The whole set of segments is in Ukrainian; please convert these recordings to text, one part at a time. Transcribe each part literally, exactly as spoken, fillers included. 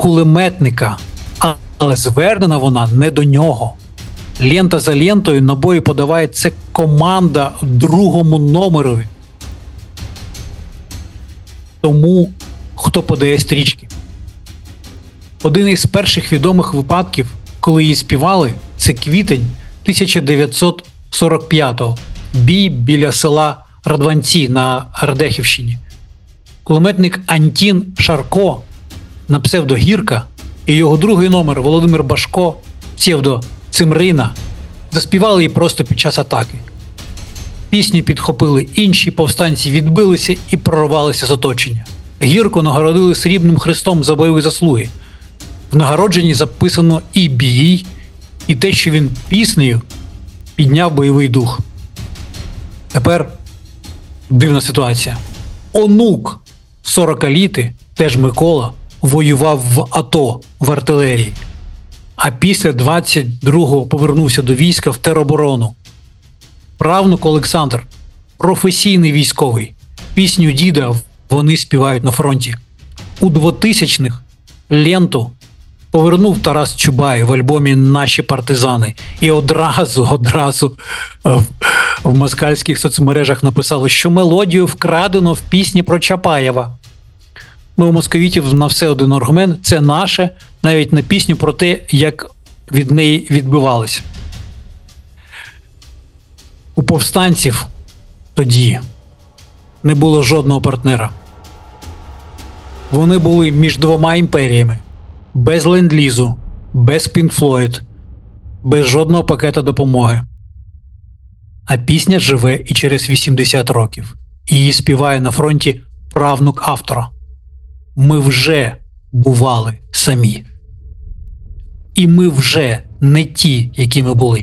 кулеметника, але звернена вона не до нього. Лента за лентою набої подаває це команда другому номерові. Тому, хто подає стрічки. Один із перших відомих випадків, коли її співали, це квітень тисяча дев'ятсот сорок п'ятого. Бій біля села Радванці на Радехівщині. Кулеметник Антін Шарко на псевдо Гірка і його другий номер Володимир Башко, псевдо Цимрина, заспівали її просто під час атаки. Пісню підхопили інші, повстанці відбилися і прорвалися з оточення. Гірку нагородили срібним хрестом за бойові заслуги. В нагородженні записано і бій, і те, що він піснею підняв бойовий дух. Тепер дивна ситуація. Онук сорокаліти, теж Микола, воював в АТО в артилерії, а після двадцять другого повернувся до війська в тероборону. Правнук Олександр – професійний військовий. Пісню діда вони співають на фронті. У двотисячних ленту повернув Тарас Чубай в альбомі «Наші партизани». І одразу, одразу в, в москальських соцмережах написали, що мелодію вкрадено в пісні про Чапаєва. Ну, у московітів на все один аргумент – це наше, навіть на пісню про те, як від неї відбивалися. У повстанців тоді не було жодного партнера. Вони були між двома імперіями. Без ленд-лізу, без Pink Floyd, без жодного пакета допомоги. А пісня живе і через вісімдесят років. І її співає на фронті правнук автора. Ми вже бували самі. І ми вже не ті, які ми були.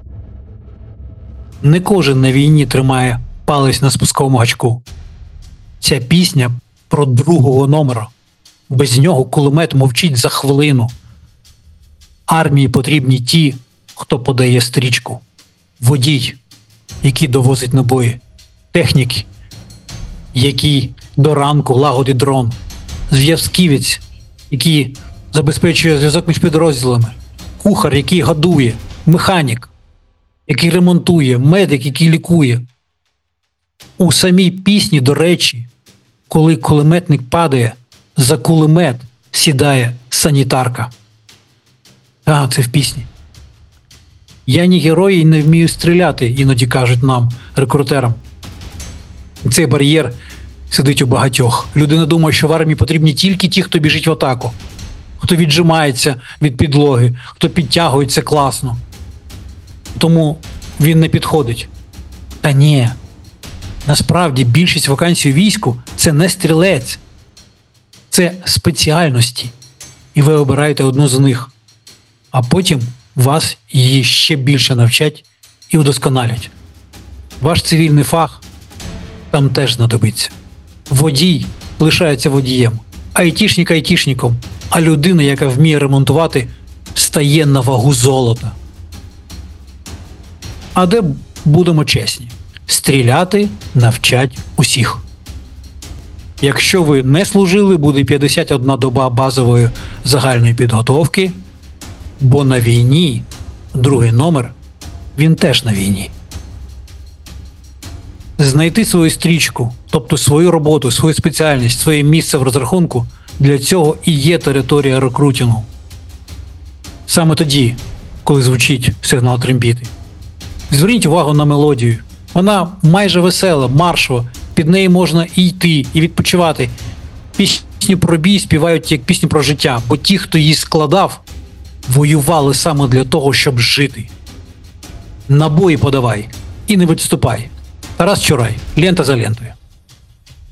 Не кожен на війні тримає палець на спусковому гачку. Ця пісня про другого номера. Без нього кулемет мовчить за хвилину. Армії потрібні ті, хто подає стрічку. Водій, який довозить набої. Технік, який до ранку лагодить дрон. Зв'язківець, який забезпечує зв'язок між підрозділами. Кухар, який годує. Механік, який ремонтує. Медик, який лікує. У самій пісні, до речі, коли кулеметник падає, за кулемет сідає санітарка. А, це в пісні. Я не герой і не вмію стріляти, іноді кажуть нам, рекрутерам. Цей бар'єр сидить у багатьох. Людина думає, що в армії потрібні тільки ті, хто біжить в атаку. Хто віджимається від підлоги, хто підтягується класно. Тому він не підходить. Та ні. Насправді більшість вакансій у війську – це не стрілець. Це спеціальності. І ви обираєте одну з них. А потім вас її ще більше навчать і удосконалять. Ваш цивільний фах там теж знадобиться. Водій лишається водієм, айтішник айтішником, а людина, яка вміє ремонтувати, стає на вагу золота. А де, будемо чесні, стріляти навчать усіх. Якщо ви не служили, буде п'ятдесят одна доба базової загальної підготовки, бо на війні другий номер, він теж на війні. Знайти свою стрічку, тобто свою роботу, свою спеціальність, своє місце в розрахунку, для цього і є територія рекрутингу. Саме тоді, коли звучить сигнал трембіти. Зверніть увагу на мелодію. Вона майже весела, маршова, під неї можна і йти, і відпочивати. Пісню про бій співають як пісню про життя, бо ті, хто її складав, воювали саме для того, щоб жити. Набої подавай і не відступай. Тарас Чурай. Лента за лентою.